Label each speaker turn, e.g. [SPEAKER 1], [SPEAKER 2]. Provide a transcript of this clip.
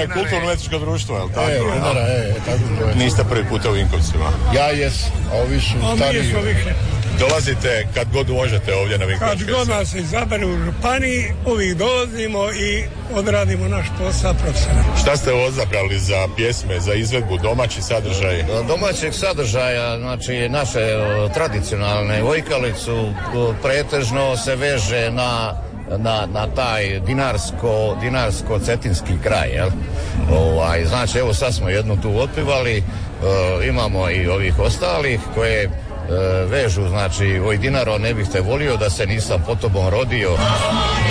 [SPEAKER 1] je kulturno-umjetničko društvo, je li tako?
[SPEAKER 2] Dinara, tako.
[SPEAKER 1] Niste prvi puta u Vinkovcima?
[SPEAKER 2] Ja jesam, a ovi su stariji.
[SPEAKER 1] Dolazite kad god možete ovdje na Vinkovačke?
[SPEAKER 3] Kad god nas se izabere u županiji, uvijek dolazimo i odradimo naš posao profesionalno.
[SPEAKER 1] Šta ste odabrali za pjesme, za izvedbu, domaći sadržaj?
[SPEAKER 2] Domaćeg sadržaja, znači naše tradicionalne vojkalicu pretežno se veže na taj dinarsko-cetinski kraj, jel? Znači, evo sad smo jednu tu otpivali, imamo i ovih ostalih koje vežu, znači, oj Dinaro, ne bih te volio da se nisam po tobom rodio.